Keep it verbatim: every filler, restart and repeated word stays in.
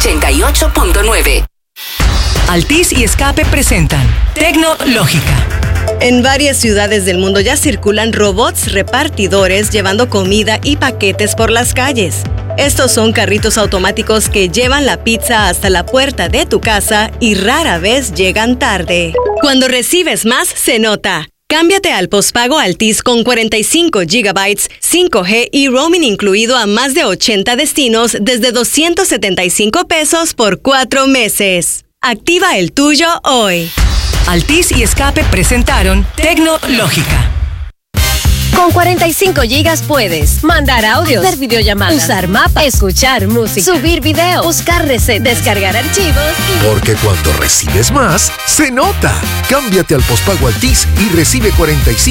ochenta y ocho punto nueve. Altis y Escape presentan Tecnológica. En varias ciudades del mundo ya circulan robots repartidores llevando comida y paquetes por las calles. Estos son carritos automáticos que llevan la pizza hasta la puerta de tu casa y rara vez llegan tarde. Cuando recibes más, se nota. Cámbiate al pospago Altis con cuarenta y cinco gigabytes, cinco G y roaming incluido a más de ochenta destinos desde doscientos setenta y cinco pesos por cuatro meses. Activa el tuyo hoy. Altis y Escape presentaron Tecnológica. Con cuarenta y cinco gigas puedes mandar audios, hacer videollamadas, usar mapas, escuchar música, subir video, buscar recetas, descargar archivos y... Porque cuando recibes más, se nota. Cámbiate al pospago Altis y recibe cuarenta y cinco